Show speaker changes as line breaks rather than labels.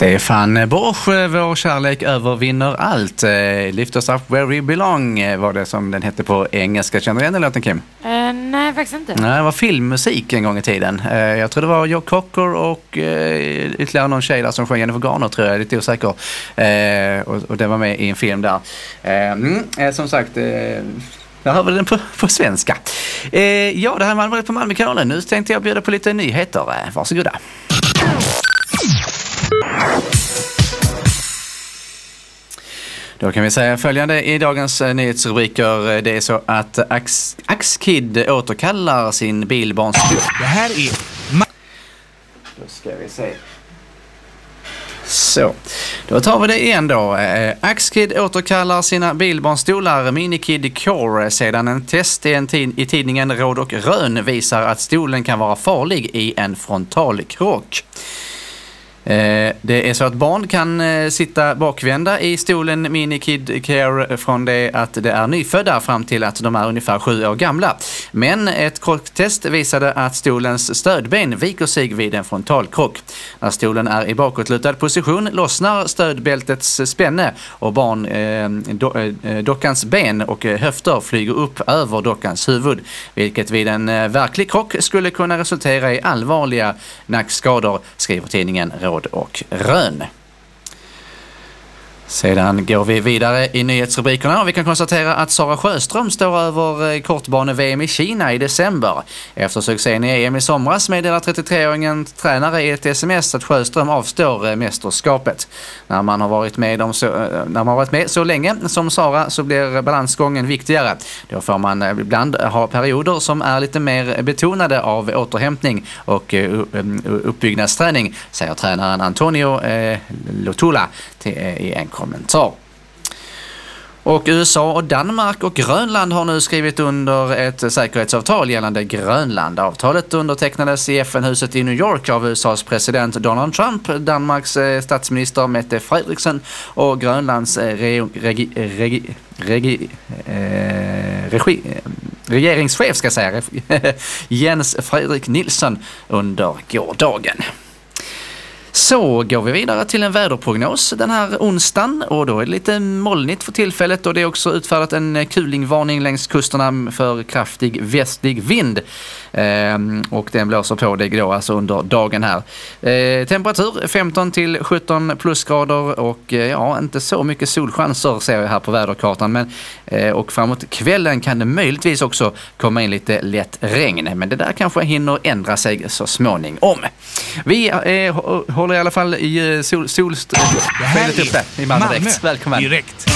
Stefan Borsch, vår kärlek övervinner allt. Lift us up where we belong var det som den hette på engelska. Känner du igen den låten, Kim?
Nej, faktiskt inte.
Nej, det var filmmusik en gång i tiden. Jag tror det var Joe Cocker och ytterligare någon tjej där som sjöng Jennifer Garner, tror jag, lite osäker. Och det var med i en film där. Som sagt... Jag hör väl den på svenska. Ja, det här var på Malmökanalen. Nu tänkte jag bjuda på lite nyheter. Varsågoda. Då kan vi säga följande i dagens nyhetsrubriker. Det är så att Axkid återkallar sin bilbarns...
Det här är...
Då ska vi se. Så, då tar vi det igen då. Axkid återkallar sina bilbarnstolar Minikid Core sedan en test i tidningen Råd och Rön visar att stolen kan vara farlig i en frontalkrock. Det är så att barn kan sitta bakvända i stolen Minikid Care från det att det är nyfödda fram till att de är ungefär 7 år gamla. Men ett krocktest visade att stolens stödben viker sig vid en frontalkrock. När stolen är i bakåtlutad position lossnar stödbältets spänne och dockans ben och höfter flyger upp över dockans huvud, vilket vid en verklig krock skulle kunna resultera i allvarliga nackskador, skriver tidningen Råd och Rön. Sedan går vi vidare i nyhetsrubrikerna och vi kan konstatera att Sara Sjöström står över kortbane-VM i Kina i december. Efter succén i EM i somras meddelar 33-åringen tränare i ett sms att Sjöström avstår mästerskapet. När man har varit med så länge som Sara så blir balansgången viktigare. Då får man ibland ha perioder som är lite mer betonade av återhämtning och uppbyggnadsträning, säger tränaren Antonio Lotula i en kommentar. Och USA och Danmark och Grönland har nu skrivit under ett säkerhetsavtal gällande Grönland. Avtalet undertecknades i FN-huset i New York av USAs president Donald Trump, Danmarks statsminister Mette Frederiksen och Grönlands regeringschef ska säga, Jens Frederik Nilsson under gårdagen. Så går vi vidare till en väderprognos den här onsdagen och då är det lite molnigt för tillfället och det är också utfärdat en kulingvarning längs kusterna för kraftig västlig vind och den blåser på det då alltså under dagen här. Temperatur 15 till 17 plusgrader och ja, inte så mycket solchanser ser jag här på väderkartan, men och framåt kvällen kan det möjligtvis också komma in lite lätt regn, men det där kanske hinner ändra sig så småningom. Vi håller i alla fall i solskenet uppe i Malmö. Välkommen.
Direkt.